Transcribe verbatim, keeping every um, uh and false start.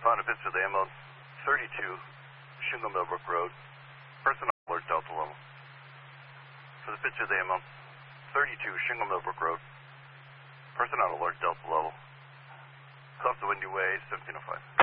respond to bits of the M L thirty-two, Shingle Millbrook Road. Person on alert Delta level. For the bits of the M L thirty-two, Shingle Millbrook Road. Person on alert Delta level. Off the windy way, seventeen oh five.